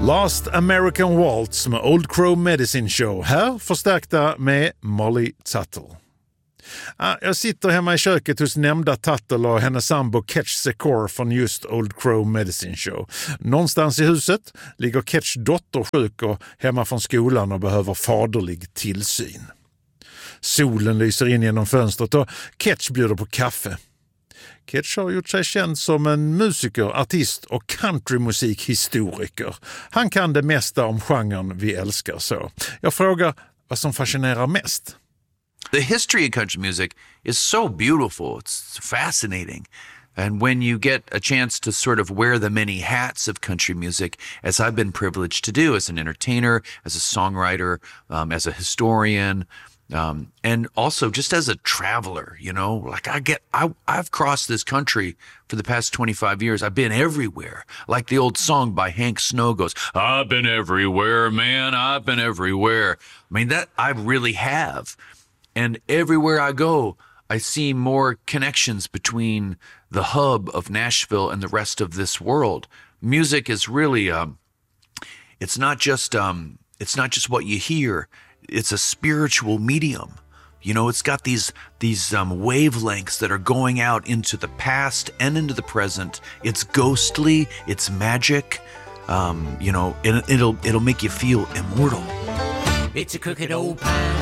Last American Waltz med Old Crow Medicine Show. Här förstärkta med Molly Tuttle. Jag sitter hemma i köket hos nämnda Tuttle och hennes sambo Ketch Secor från just Old Crow Medicine Show. Någonstans i huset ligger Ketchs dotter sjuk och hemma från skolan och behöver faderlig tillsyn. Solen lyser in genom fönstret och Ketch bjuder på kaffe. Ketch har gjort sig känd som en musiker, artist och countrymusikhistoriker. Han kan det mesta om genren vi älskar så. Jag frågar vad som fascinerar mest. The history of country music is so beautiful. It's fascinating. And when you get a chance to sort of wear the many hats of country music, as I've been privileged to do as an entertainer, as a songwriter, as a historian, and also just as a traveler, you know, like I've crossed this country for the past 25 years. I've been everywhere. Like the old song by Hank Snow goes, I've been everywhere, man. I've been everywhere. I mean, that I really have. And everywhere I go, I see more connections between the hub of Nashville and the rest of this world. Music is really, it's not just what you hear. It's a spiritual medium. You know, it's got these wavelengths that are going out into the past and into the present. It's ghostly. It's magic. You know, it'll make you feel immortal. It's a crooked old pine